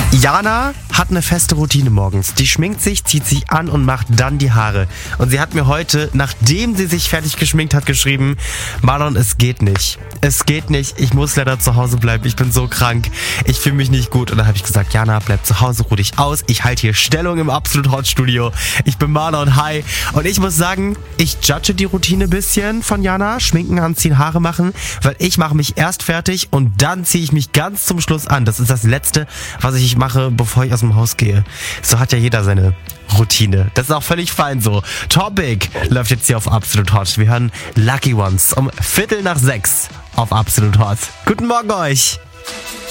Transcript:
Jana hat eine feste Routine morgens. Die schminkt sich, zieht sich an und macht dann die Haare. Und sie hat mir heute, nachdem sie sich fertig geschminkt hat, geschrieben: Marlon, es geht nicht. Es geht nicht. Ich muss leider zu Hause bleiben. Ich bin so krank. Ich fühle mich nicht gut. Und dann habe ich gesagt: Jana, bleib zu Hause, ruh dich aus. Ich halte hier Stellung im Absolut Hot Studio. Ich bin Marlon, hi. Und ich muss sagen, ich judge die Routine ein bisschen von Jana. Schminken, anziehen, Haare machen. Weil ich mache mich erst fertig und dann ziehe ich mich ganz zum Schluss an. Das ist das Letzte, was ich mache, bevor ich aus dem Haus gehe. So hat ja jeder seine Routine. Das ist auch völlig fein so. Topic läuft jetzt hier auf Absolut Hot. Wir hören Lucky Ones um 5:45 auf Absolut Hot. Guten Morgen euch.